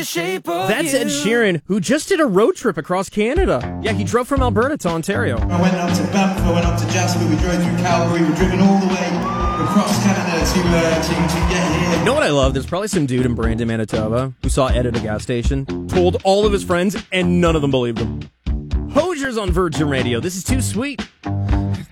the shape of That's you. Ed Sheeran, who just did a road trip across Canada. Yeah, he drove from Alberta to Ontario. I went up to Banff, I went up to Jasper, we drove through Calgary, we've driven all the way across Canada to get here. You know what I love? There's probably some dude in Brandon, Manitoba, who saw Ed at a gas station, told all of his friends, and none of them believed him. Hosier's on Virgin Radio. This is Too Sweet.